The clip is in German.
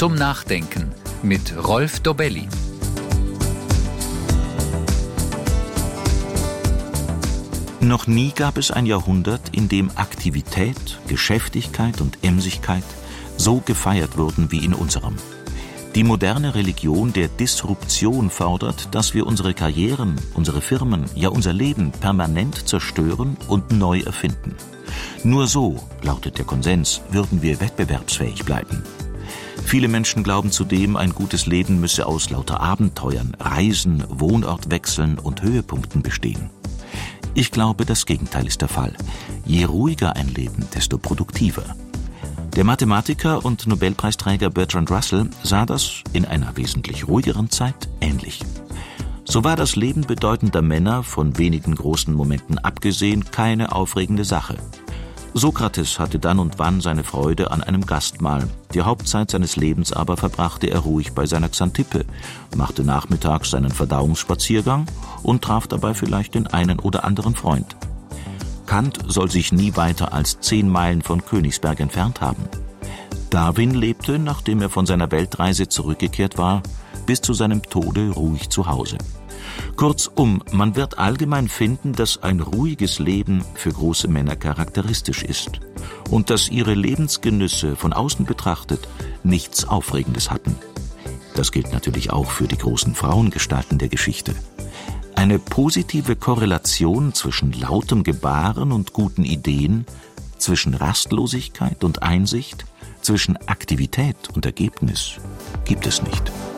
zum Nachdenken mit Rolf Dobelli. Noch nie gab es ein Jahrhundert, in dem Aktivität, Geschäftigkeit und Emsigkeit so gefeiert wurden wie in unserem. Die moderne Religion der Disruption fordert, dass wir unsere Karrieren, unsere Firmen, ja unser Leben permanent zerstören und neu erfinden. Nur so, lautet der Konsens, würden wir wettbewerbsfähig bleiben. Viele Menschen glauben zudem, ein gutes Leben müsse aus lauter Abenteuern, Reisen, Wohnortwechseln und Höhepunkten bestehen. Ich glaube, das Gegenteil ist der Fall. Je ruhiger ein Leben, desto produktiver. Der Mathematiker und Nobelpreisträger Bertrand Russell sah das in einer wesentlich ruhigeren Zeit ähnlich. So war das Leben bedeutender Männer, von wenigen großen Momenten abgesehen, keine aufregende Sache. Sokrates hatte dann und wann seine Freude an einem Gastmahl. Die Hauptzeit seines Lebens aber verbrachte er ruhig bei seiner Xantippe, machte nachmittags seinen Verdauungsspaziergang und traf dabei vielleicht den einen oder anderen Freund. Kant soll sich nie weiter als 10 Meilen von Königsberg entfernt haben. Darwin lebte, nachdem er von seiner Weltreise zurückgekehrt war, bis zu seinem Tode ruhig zu Hause. Kurzum, man wird allgemein finden, dass ein ruhiges Leben für große Männer charakteristisch ist und dass ihre Lebensgenüsse von außen betrachtet nichts Aufregendes hatten. Das gilt natürlich auch für die großen Frauengestalten der Geschichte. Eine positive Korrelation zwischen lautem Gebaren und guten Ideen, zwischen Rastlosigkeit und Einsicht, zwischen Aktivität und Ergebnis gibt es nicht.